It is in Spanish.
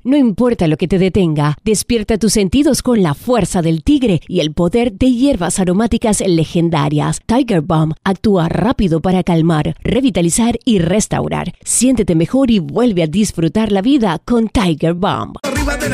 No importa lo que te detenga, despierta tus sentidos con la fuerza del tigre y el poder de hierbas aromáticas legendarias. Tiger Balm actúa rápido para calmar, revitalizar y restaurar. Siéntete mejor y vuelve a disfrutar la vida con Tiger Balm. Arriba de